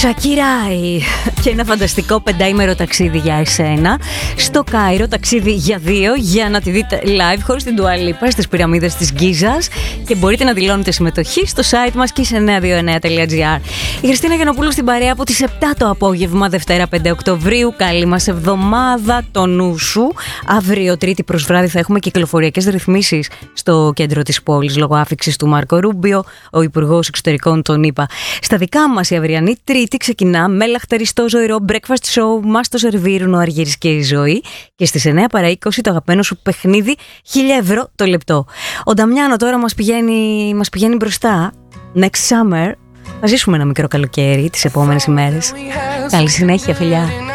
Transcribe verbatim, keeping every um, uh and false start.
Σακυράι και ένα φανταστικό πεντάημερο ταξίδι για εσένα στο Κάιρο, ταξίδι για δύο, για να τη δείτε live χωρίς την Dua Lipa στις πυραμίδες της Γκίζας, και μπορείτε να δηλώνετε συμμετοχή στο site μας και σε εννιά δύο εννιά τελεία τζι άρ. Η Χριστίνα Γιαννοπούλου στην παρέα από τις επτά το απόγευμα, Δευτέρα πέντε Οκτωβρίου. Καλή μας εβδομάδα, το νου σου. Αύριο Τρίτη προς βράδυ θα έχουμε κυκλοφοριακές ρυθμίσεις στο κέντρο της πόλης λόγω άφιξης του Μάρκο Ρούμπιο, ο Υπουργός Εξωτερικών τον είπα. Στα δικά μας η αυριανή Τρίτη ξεκινά με λαχταριστό ζωηρό breakfast show, μας το σερβίρουν ο Αργύρης και η Ζωή, και στις εννιά παρά είκοσι το αγαπημένο σου παιχνίδι, χίλια ευρώ το λεπτό. Ο Νταμιάνο τώρα μας πηγαίνει, μας πηγαίνει μπροστά. Next summer θα ζήσουμε ένα μικρό καλοκαίρι τις επόμενες ημέρες. Καλή συνέχεια, φιλιά.